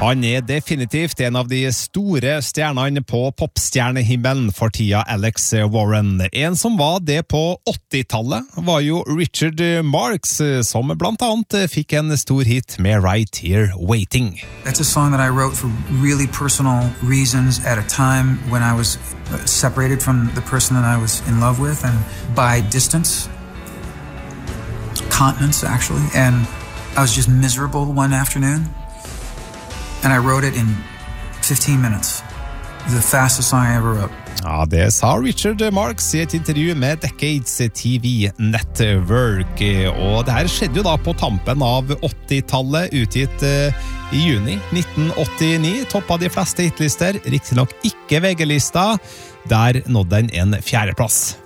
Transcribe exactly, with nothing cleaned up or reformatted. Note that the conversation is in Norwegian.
Han er definitivt en av de store stjernene på popstjernehimmelen for tida, Alex Warren. En som var det på åttitallet var jo Richard Marx, som blant annet fikk en stor hit med Right Here Waiting. That's a song that I wrote for really personal reasons at a time when I was separated from the person that I was in love with, and by distance, continents actually, and I was just miserable one afternoon. And I wrote it in fifteen minutes. The fastest song I ever wrote. Ja, det sa Richard Marx i et intervju med Decades T V Network. Og det her skjedde jo da på tampen av åttitallet, utgitt uh, i juni nitten åttini. Toppa de fleste hitlister, riktig nok ikke V G-lista. Der nådde den en fjerdeplass.